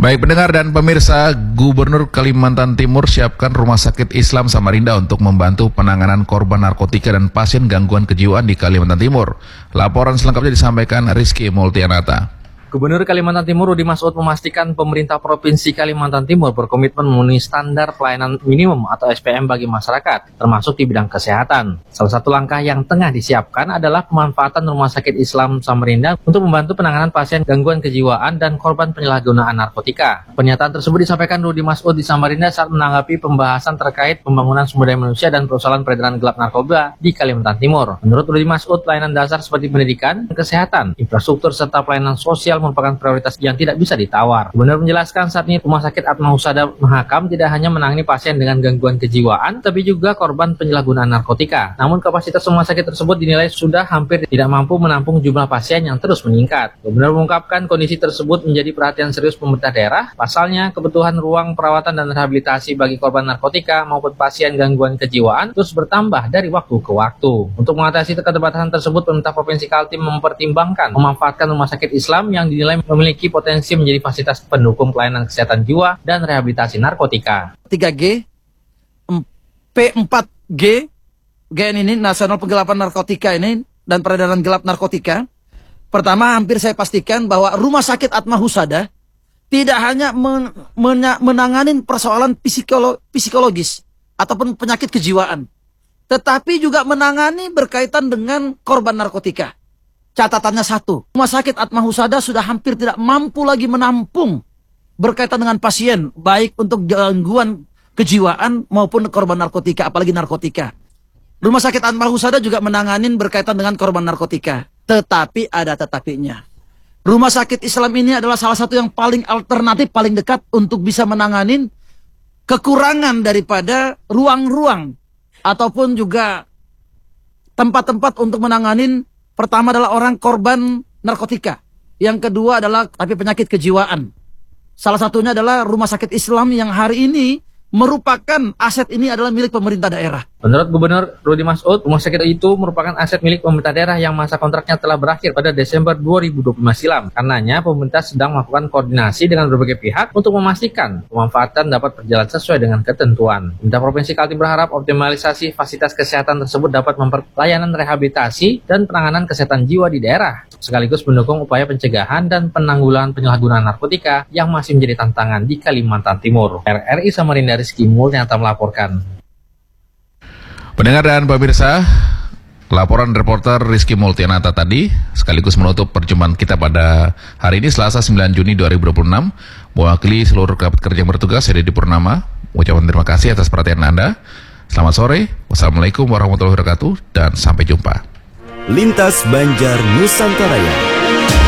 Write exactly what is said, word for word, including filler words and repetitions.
Baik pendengar dan pemirsa, Gubernur Kalimantan Timur siapkan Rumah Sakit Islam Samarinda untuk membantu penanganan korban narkotika dan pasien gangguan kejiwaan di Kalimantan Timur. Laporan selengkapnya disampaikan Rizky Multianata. Gubernur Kalimantan Timur Rudy Mas'ud memastikan pemerintah Provinsi Kalimantan Timur berkomitmen memenuhi standar pelayanan minimum atau S P M bagi masyarakat, termasuk di bidang kesehatan. Salah satu langkah yang tengah disiapkan adalah pemanfaatan Rumah Sakit Islam Samarinda untuk membantu penanganan pasien gangguan kejiwaan dan korban penyalahgunaan narkotika. Pernyataan tersebut disampaikan Rudy Mas'ud di Samarinda saat menanggapi pembahasan terkait pembangunan sumber daya manusia dan persoalan peredaran gelap narkoba di Kalimantan Timur. Menurut Rudy Mas'ud, pelayanan dasar seperti pendidikan, kesehatan, infrastruktur, serta pelayanan sosial merupakan prioritas yang tidak bisa ditawar. Gubernur menjelaskan saat ini Rumah Sakit Atma Husada Mahakam tidak hanya menangani pasien dengan gangguan kejiwaan, tapi juga korban penyalahgunaan narkotika. Namun kapasitas rumah sakit tersebut dinilai sudah hampir tidak mampu menampung jumlah pasien yang terus meningkat. Gubernur mengungkapkan kondisi tersebut menjadi perhatian serius pemerintah daerah. Pasalnya, kebutuhan ruang perawatan dan rehabilitasi bagi korban narkotika maupun pasien gangguan kejiwaan terus bertambah dari waktu ke waktu. Untuk mengatasi keterbatasan tersebut, pemerintah Provinsi Kaltim mempertimbangkan memanfaatkan rumah sakit Islam yang dinilai memiliki potensi menjadi fasilitas pendukung pelayanan kesehatan jiwa dan rehabilitasi narkotika. tiga G, P empat G, G N ini Nasional Penggelapan Narkotika ini dan peredaran gelap narkotika. Pertama, hampir saya pastikan bahwa Rumah Sakit Atma Husada tidak hanya men men menangani persoalan psikolo psikologis ataupun penyakit kejiwaan, tetapi juga menangani berkaitan dengan korban narkotika. Catatannya satu, Rumah Sakit Atma Husada sudah hampir tidak mampu lagi menampung berkaitan dengan pasien, baik untuk gangguan kejiwaan maupun korban narkotika, apalagi narkotika. Rumah Sakit Atma Husada juga menangani berkaitan dengan korban narkotika. Tetapi ada tetapinya. Rumah Sakit Islam ini adalah salah satu yang paling alternatif, paling dekat untuk bisa menangani kekurangan daripada ruang-ruang ataupun juga tempat-tempat untuk menangani. Pertama adalah orang korban narkotika. Yang kedua adalah tapi penyakit kejiwaan. Salah satunya adalah Rumah Sakit Islam yang hari ini merupakan aset ini adalah milik pemerintah daerah. Menurut Gubernur Rudy Mas'ud, rumah sakit itu merupakan aset milik pemerintah daerah yang masa kontraknya telah berakhir pada Desember dua ribu dua puluh lima silam. Karenanya pemerintah sedang melakukan koordinasi dengan berbagai pihak untuk memastikan pemanfaatan dapat berjalan sesuai dengan ketentuan. Pemerintah Provinsi Kaltim berharap optimalisasi fasilitas kesehatan tersebut dapat memperlayanan rehabilitasi dan penanganan kesehatan jiwa di daerah, sekaligus mendukung upaya pencegahan dan penanggulangan penyalahgunaan narkotika yang masih menjadi tantangan di Kalimantan Timur. R R I Samarinda Rizky Multianata melaporkan. Pendengar dan pemirsa, laporan reporter Rizky Multianata tadi sekaligus menutup perjumpaan kita pada hari ini Selasa sembilan Juni dua ribu dua puluh enam. Mewakili seluruh kerabat kerja yang bertugas, saya Deddy Purnama mengucapkan terima kasih atas perhatian Anda. Selamat sore, wassalamualaikum warahmatullahi wabarakatuh, dan sampai jumpa. Lintas Banjar Nusantara.